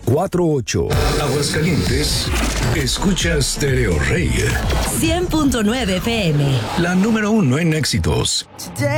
948. Aguascalientes, escucha Stereo Rey. 100.9 FM. La número 1 en éxitos.